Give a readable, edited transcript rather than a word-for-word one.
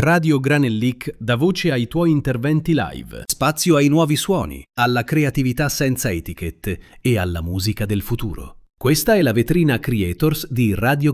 Radio Granellic dà voce ai tuoi interventi live. Spazio ai nuovi suoni, alla creatività senza etichette e alla musica del futuro. Questa è la vetrina Creators di Radio